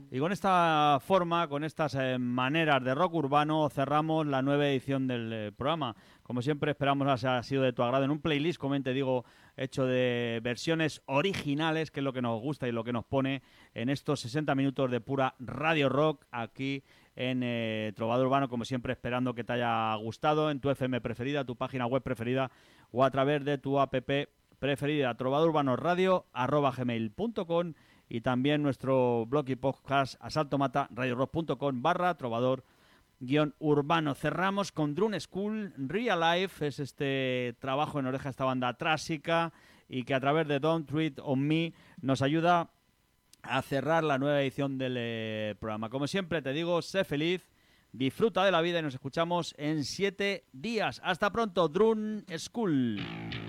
Y con esta forma, con estas maneras de rock urbano, cerramos la nueva edición del programa. Como siempre, esperamos que haya sido de tu agrado en un playlist, como te digo, hecho de versiones originales, que es lo que nos gusta y lo que nos pone en estos 60 minutos de pura radio rock aquí en Trovador Urbano, como siempre, esperando que te haya gustado en tu FM preferida, tu página web preferida o a través de tu app preferida, trovadorurbanoradio@gmail.com, y también nuestro blog y podcast asaltomata.radiorock.com/trovador-urbano. Cerramos con Drone School Real Life, es este trabajo en oreja, esta banda trásica, y que a través de Don't Treat on Me nos ayuda a cerrar la nueva edición del programa. Como siempre te digo, sé feliz, disfruta de la vida y nos escuchamos en 7 días. Hasta pronto, Drone School.